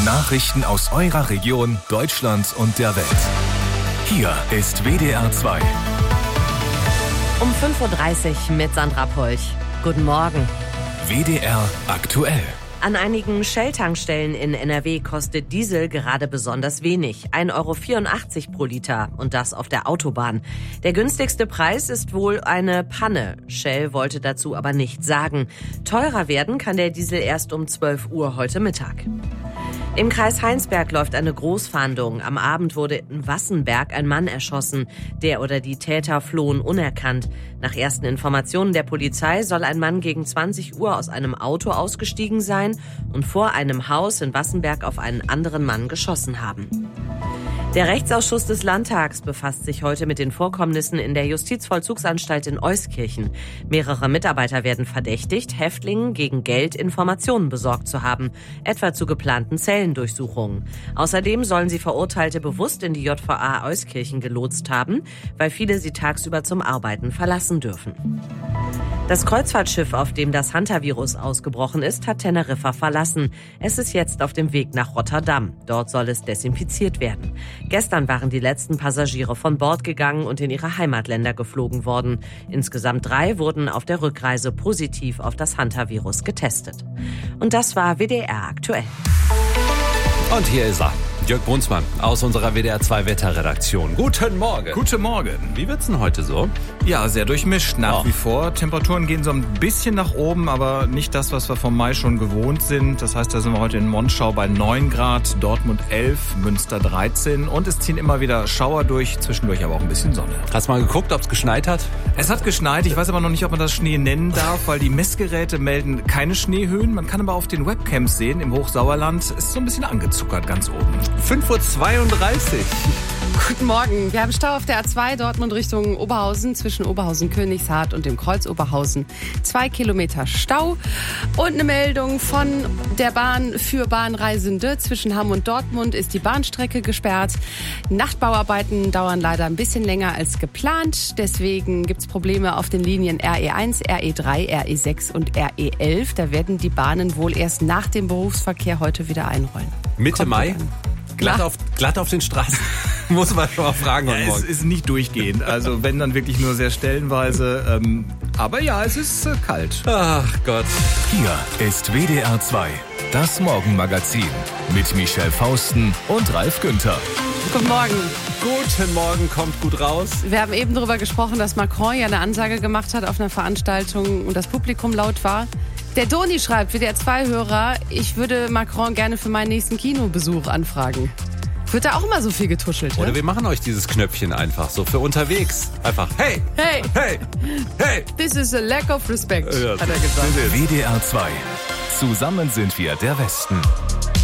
Nachrichten aus eurer Region, Deutschland und der Welt. Hier ist WDR 2. Um 5.30 Uhr mit Sandra Polch. Guten Morgen. WDR aktuell. An einigen Shell-Tankstellen in NRW kostet Diesel gerade besonders wenig. 1,84 € pro Liter. Und das auf der Autobahn. Der günstigste Preis ist wohl eine Panne. Shell wollte dazu aber nichts sagen. Teurer werden kann der Diesel erst um 12 Uhr heute Mittag. Im Kreis Heinsberg läuft eine Großfahndung. Am Abend wurde in Wassenberg ein Mann erschossen. Der oder die Täter flohen unerkannt. Nach ersten Informationen der Polizei soll ein Mann gegen 20 Uhr aus einem Auto ausgestiegen sein und vor einem Haus in Wassenberg auf einen anderen Mann geschossen haben. Der Rechtsausschuss des Landtags befasst sich heute mit den Vorkommnissen in der Justizvollzugsanstalt in Euskirchen. Mehrere Mitarbeiter werden verdächtigt, Häftlingen gegen Geld Informationen besorgt zu haben, etwa zu geplanten Zellendurchsuchungen. Außerdem sollen sie Verurteilte bewusst in die JVA Euskirchen gelotst haben, weil viele sie tagsüber zum Arbeiten verlassen dürfen. Das Kreuzfahrtschiff, auf dem das Hantavirus ausgebrochen ist, hat Teneriffa verlassen. Es ist jetzt auf dem Weg nach Rotterdam. Dort soll es desinfiziert werden. Gestern waren die letzten Passagiere von Bord gegangen und in ihre Heimatländer geflogen worden. Insgesamt 3 wurden auf der Rückreise positiv auf das Hantavirus getestet. Und das war WDR aktuell. Und hier ist er, Jörg Brunsmann aus unserer WDR 2 Wetterredaktion. Guten Morgen. Guten Morgen. Wie wird's denn heute so? Ja, sehr durchmischt nach wie vor. Temperaturen gehen so ein bisschen nach oben, aber nicht das, was wir vom Mai schon gewohnt sind. Das heißt, da sind wir heute in Monschau bei 9 Grad, Dortmund 11, Münster 13 und es ziehen immer wieder Schauer durch, zwischendurch aber auch ein bisschen Sonne. Hast du mal geguckt, ob's geschneit hat? Es hat geschneit, ich weiß aber noch nicht, ob man das Schnee nennen darf, weil die Messgeräte melden keine Schneehöhen. Man kann aber auf den Webcams sehen, im Hochsauerland ist so ein bisschen angezuckert ganz oben. 5.32 Uhr. Guten Morgen. Wir haben Stau auf der A2 Dortmund Richtung Oberhausen zwischen Oberhausen-Königshardt und dem Kreuz Oberhausen. 2 Kilometer Stau. Und eine Meldung von der Bahn für Bahnreisende. Zwischen Hamm und Dortmund ist die Bahnstrecke gesperrt. Nachtbauarbeiten dauern leider ein bisschen länger als geplant. Deswegen gibt es Probleme auf den Linien RE1, RE3, RE6 und RE11. Da werden die Bahnen wohl erst nach dem Berufsverkehr heute wieder einrollen. Mitte Mai? Glatt auf den Straßen. Muss man schon mal fragen. Ja, es ist nicht durchgehend. Also wenn, dann wirklich nur sehr stellenweise. Aber ja, es ist kalt. Ach Gott. Hier ist WDR 2, das Morgenmagazin mit Michelle Fausten und Ralf Günther. Guten Morgen. Guten Morgen, kommt gut raus. Wir haben eben darüber gesprochen, dass Macron ja eine Ansage gemacht hat auf einer Veranstaltung und das Publikum laut war. Der Doni schreibt, WDR2-Hörer, ich würde Macron gerne für meinen nächsten Kinobesuch anfragen. Wird da auch immer so viel getuschelt? Oder ne? wir machen euch dieses Knöpfchen einfach so für unterwegs. Einfach, hey, Hey, hey, hey. this is a lack of respect, Ja, hat er gesagt. WDR 2. Zusammen sind wir der Westen.